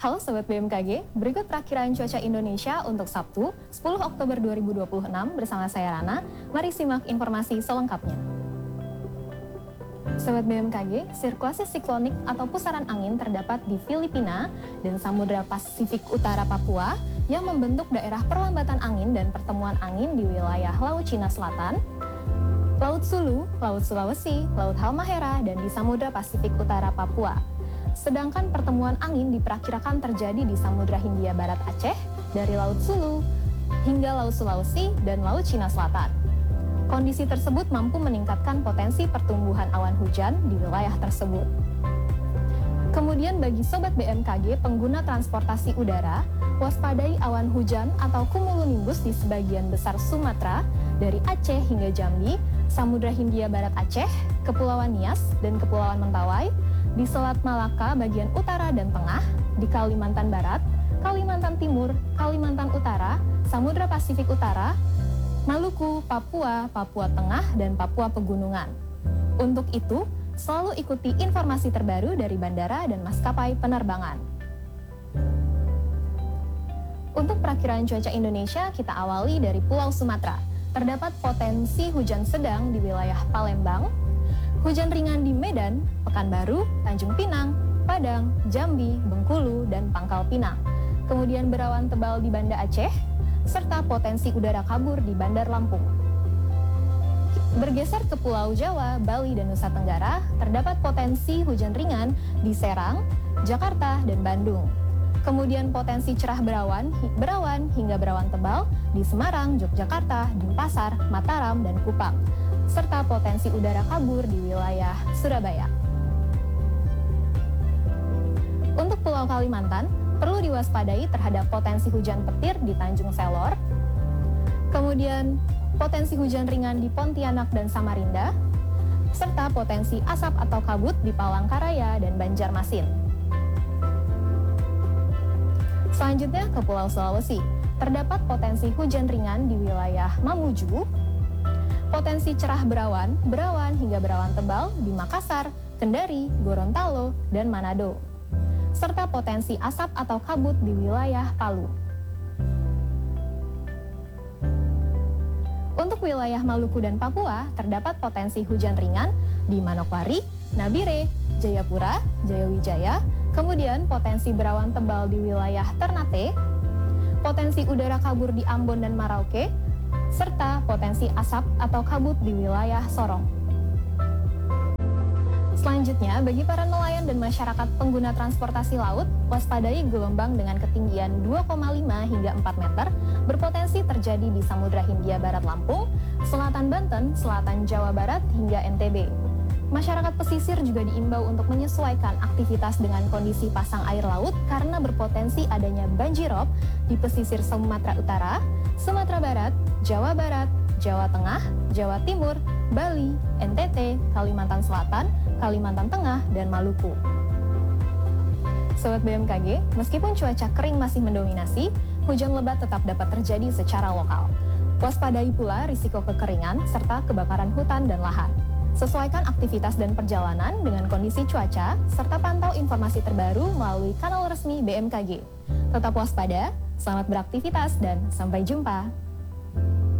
Halo Sobat BMKG, berikut perakiraan cuaca Indonesia untuk Sabtu, 10 Oktober 2026 bersama saya Rana. Mari simak informasi selengkapnya. Sobat BMKG, sirkulasi siklonik atau pusaran angin terdapat di Filipina dan Samudra Pasifik Utara Papua yang membentuk daerah perlambatan angin dan pertemuan angin di wilayah Laut Cina Selatan, Laut Sulu, Laut Sulawesi, Laut Halmahera, dan di Samudra Pasifik Utara Papua. Sedangkan pertemuan angin diperkirakan terjadi di Samudra Hindia Barat Aceh, dari Laut Sulu hingga Laut Sulawesi dan Laut Cina Selatan. Kondisi tersebut mampu meningkatkan potensi pertumbuhan awan hujan di wilayah tersebut. Kemudian bagi Sobat BMKG pengguna transportasi udara, waspadai awan hujan atau cumulonimbus di sebagian besar Sumatera, dari Aceh hingga Jambi, Samudra Hindia Barat Aceh, Kepulauan Nias, dan Kepulauan Mentawai, di Selat Malaka bagian utara dan tengah, di Kalimantan Barat, Kalimantan Timur, Kalimantan Utara, Samudra Pasifik Utara, Maluku, Papua, Papua Tengah, dan Papua Pegunungan. Untuk itu, selalu ikuti informasi terbaru dari bandara dan maskapai penerbangan. Untuk perakiraan cuaca Indonesia, kita awali dari Pulau Sumatera. Terdapat potensi hujan sedang di wilayah Palembang, hujan ringan di Medan, Pekanbaru, Tanjung Pinang, Padang, Jambi, Bengkulu, dan Pangkal Pinang. Kemudian berawan tebal di Banda Aceh, serta potensi udara kabur di Bandar Lampung. Bergeser ke Pulau Jawa, Bali, dan Nusa Tenggara, terdapat potensi hujan ringan di Serang, Jakarta, dan Bandung. Kemudian potensi cerah berawan hingga berawan tebal di Semarang, Yogyakarta, Denpasar, Mataram, dan Kupang, serta potensi udara kabur di wilayah Surabaya. Untuk Pulau Kalimantan, perlu diwaspadai terhadap potensi hujan petir di Tanjung Selor, kemudian potensi hujan ringan di Pontianak dan Samarinda, serta potensi asap atau kabut di Palangkaraya dan Banjarmasin. Selanjutnya ke Pulau Sulawesi, terdapat potensi hujan ringan di wilayah Mamuju, potensi cerah berawan hingga berawan tebal di Makassar, Kendari, Gorontalo, dan Manado, serta potensi asap atau kabut di wilayah Palu. Untuk wilayah Maluku dan Papua, terdapat potensi hujan ringan di Manokwari, Nabire, Jayapura, Jayawijaya, kemudian potensi berawan tebal di wilayah Ternate, potensi udara kabur di Ambon dan Merauke, serta potensi asap atau kabut di wilayah Sorong. Selanjutnya, bagi para nelayan dan masyarakat pengguna transportasi laut, waspadai gelombang dengan ketinggian 2,5 hingga 4 meter berpotensi terjadi di Samudra Hindia Barat Lampung, Selatan Banten, Selatan Jawa Barat, hingga NTB. Masyarakat pesisir juga diimbau untuk menyesuaikan aktivitas dengan kondisi pasang air laut karena berpotensi adanya banjirop di pesisir Sumatera Utara, Sumatera Barat, Jawa Barat, Jawa Tengah, Jawa Timur, Bali, NTT, Kalimantan Selatan, Kalimantan Tengah, dan Maluku. Sobat BMKG, meskipun cuaca kering masih mendominasi, hujan lebat tetap dapat terjadi secara lokal. Waspadai pula risiko kekeringan serta kebakaran hutan dan lahan. Sesuaikan aktivitas dan perjalanan dengan kondisi cuaca, serta pantau informasi terbaru melalui kanal resmi BMKG. Tetap waspada, selamat beraktivitas, dan sampai jumpa.